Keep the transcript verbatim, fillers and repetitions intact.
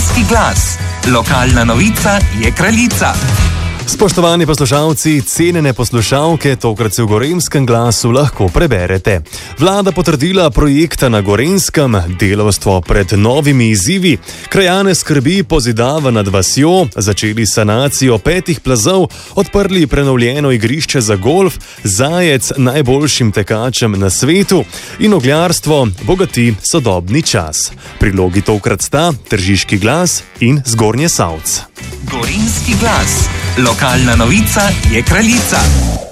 Gorenjski glas. Lokalna novica je kraljica. Spoštovani poslušalci, cenjene poslušalke, tokrat se v Gorenjskem glasu lahko preberete. Vlada potrdila projekta na Gorenjskem, delavstvo pred novimi izzivi, krajane skrbi pozidava nad vasjo, začeli sanacijo petih plazov, odprli prenovljeno igrišče za golf, zajec najboljšim tekačem na svetu in ogljarstvo bogati sodobni čas. Prilogi tokrat sta Tržiški glas in Zgornje Savc. Gorenjski glas. Lokalna novica je kraljica.